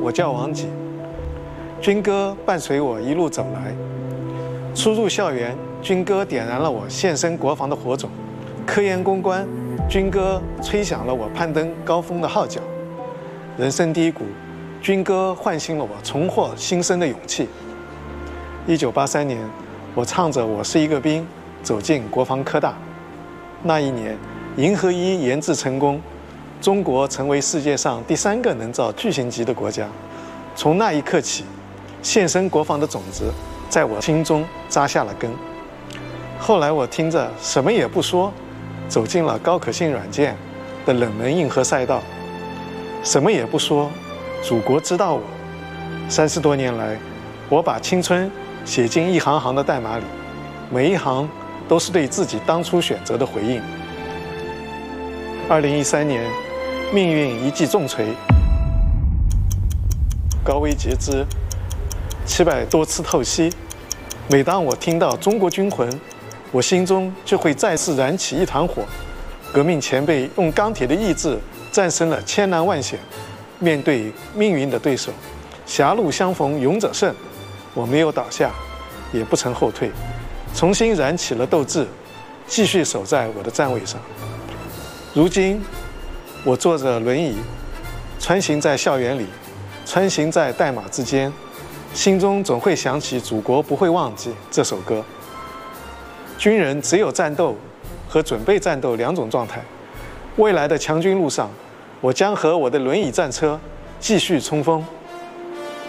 我叫王吉，军歌伴随我一路走来。初入校园，军歌点燃了我献身国防的火种；科研攻关，军歌吹响了我攀登高峰的号角。人生低谷，军歌唤醒了我重获新生的勇气。1983年，我唱着《我是一个兵》走进国防科大。那一年，银河1研制成功，中国成为世界上第3个能造巨型机的国家。从那一刻起，献身国防的种子在我心中扎下了根。后来我听着什么也不说，走进了高可信软件的冷门硬核赛道。什么也不说，祖国知道我。30多年来，我把青春写进一行行的代码里，每一行都是对自己当初选择的回应。2013年，命运一记重锤，高危截肢，700多次透析。每当我听到中国军魂，我心中就会再次燃起一团火。革命前辈用钢铁的意志战胜了千难万险，面对命运的对手，狭路相逢勇者胜。我没有倒下，也不曾后退，重新燃起了斗志，继续守在我的站位上。如今，我坐着轮椅，穿行在校园里，穿行在代码之间，心中总会想起《祖国不会忘记》这首歌。军人只有战斗和准备战斗2种状态。未来的强军路上，我将和我的轮椅战车继续冲锋。